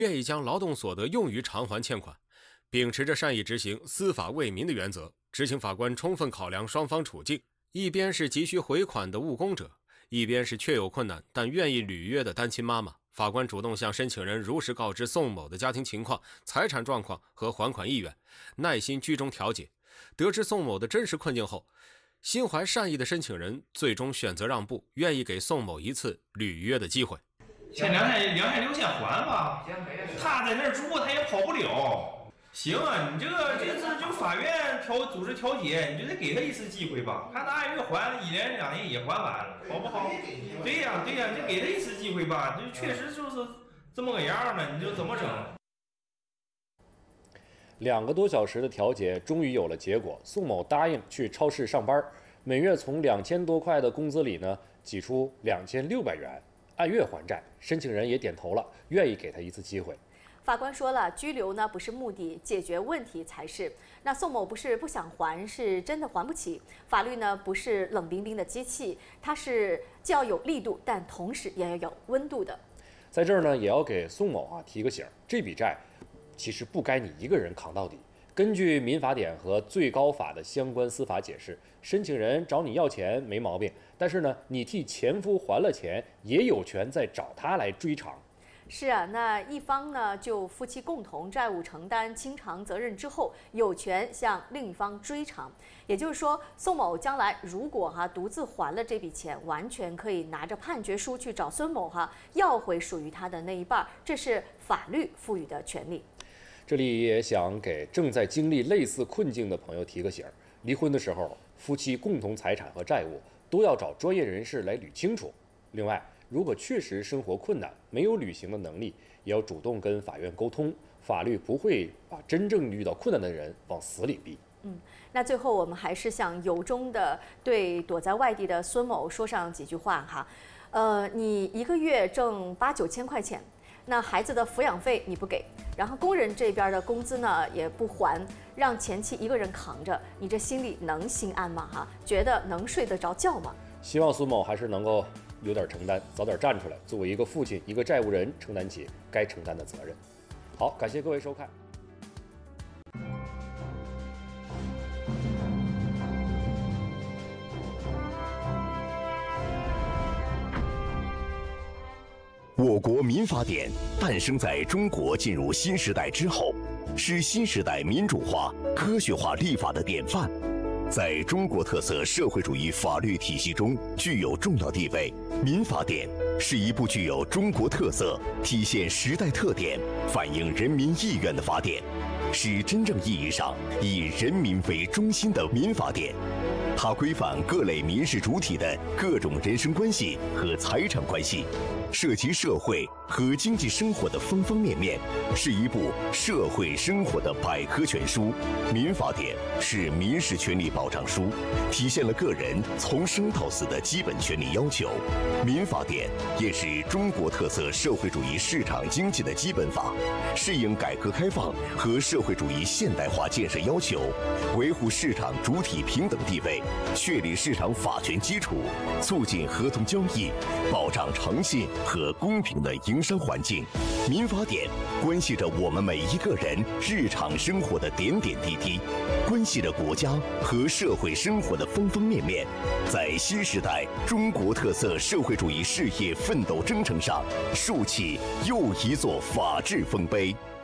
愿意将劳动所得用于偿还欠款，秉持着善意执行、司法为民的原则，执行法官充分考量双方处境，一边是急需回款的务工者，一边是确有困难但愿意履约的单亲妈妈。法官主动向申请人如实告知宋某的家庭情况、财产状况和还款意愿，耐心居中调解。得知宋某的真实困境后，心怀善意的申请人最终选择让步，愿意给宋某一次履约的机会。 先2.6先还吧，他在那儿住，他也跑不了。行啊，你这次就法院组织调解，你就得给他一次机会吧，看他按月还，1年2年也还完了，好不好？对呀，你就给他一次机会吧，就确实就是这么个样呢，你就怎么整 ？2个多小时的调解终于有了结果，宋某答应去超市上班，每月从2000多块的工资里呢挤出2600元，按月还债。申请人也点头了，愿意给他一次机会。 法官说了，拘留呢不是目的，解决问题才是。那宋某不是不想还，是真的还不起。法律呢不是冷冰冰的机器，它是既要有力度，但同时也要有温度的。 在这儿呢，也要给宋某提个醒，这笔债其实不该你一个人扛到底。根据民法典和最高法的相关司法解释，申请人找你要钱没毛病，但是呢，你替前夫还了钱，也有权再找他来追偿。 是啊，那一方呢就夫妻共同债务承担清偿责任之后，有权向另一方追偿。也就是说，宋某将来如果独自还了这笔钱，完全可以拿着判决书去找孙某要回属于他的那一半，这是法律赋予的权利。 这里也想给正在经历类似困境的朋友提个醒：离婚的时候，夫妻共同财产和债务都要找专业人士来捋清楚。另外，如果确实生活困难，没有履行的能力，也要主动跟法院沟通，法律不会把真正遇到困难的人往死里逼。 那最后我们还是想由衷的对躲在外地的孙某说上几句话你一个月挣8、9千块钱，那孩子的抚养费你不给，然后工人这边的工资呢也不还，让前妻一个人扛着，你这心里能心安吗？觉得能睡得着觉吗？ 希望孙某还是能够有点承担，早点站出来，作为一个父亲、一个债务人，承担起该承担的责任。好，感谢各位收看。 我国民法典诞生在中国进入新时代之后，是新时代民主化、科学化立法的典范。在中国特色社会主义法律体系中具有重要地位。民法典是一部具有中国特色、体现时代特点、反映人民意愿的法典，是真正意义上以人民为中心的民法典。它规范各类民事主体的各种人身关系和财产关系，涉及社会和经济生活的方方面面，是一部社会生活的百科全书。民法典是民事权利保障书，体现了个人从生到死的基本权利要求。民法典也是中国特色社会主义市场经济的基本法，适应改革开放和社会主义现代化建设要求，维护市场主体平等地位，确立市场法权基础，促进合同交易，保障诚信和公平的营商环境。民法典关系着我们每一个人日常生活的点点滴滴，关系着国家和社会生活的方方面面，在新时代中国特色社会主义事业奋斗征程上，竖起又一座法治丰碑。